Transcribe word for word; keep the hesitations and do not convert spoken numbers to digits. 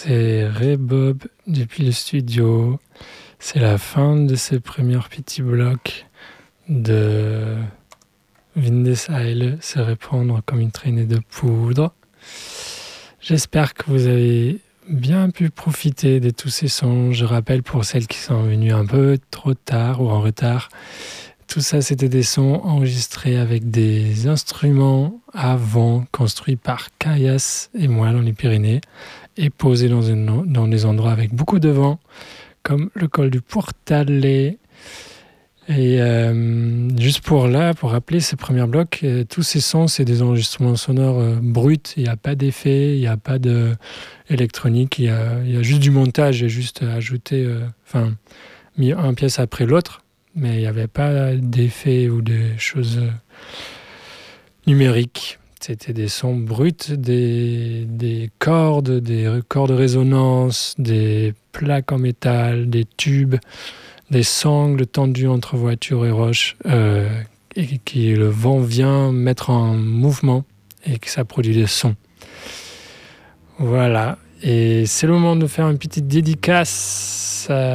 c'est Ray Bob depuis le studio. C'est la fin de ces premiers petits blocs de Windeseile se répandre comme une traînée de poudre. J'espère que vous avez bien pu profiter de tous ces sons. Je rappelle pour celles qui sont venues un peu trop tard ou en retard, tout ça c'était des sons enregistrés avec des instruments à vent construits par Caillasse et moi dans les Pyrénées et posés dans, une, dans des endroits avec beaucoup de vent comme le col du Portalet. Et euh, juste pour là, pour rappeler ce premier bloc, euh, tous ces sons, c'est des enregistrements sonores euh, bruts. Il n'y a pas d'effet, il n'y a pas d'électronique, il y a, il y a juste du montage. J'ai juste ajouté, enfin, euh, mis un pièce après l'autre, mais il n'y avait pas d'effet ou de choses euh, numériques. C'était des sons bruts, des, des cordes, des cordes de résonance, des plaques en métal, des tubes, des sangles tendues entre voiture et roche, euh, et qui le vent vient mettre en mouvement et que ça produit des sons. Voilà. Et c'est le moment de faire une petite dédicace à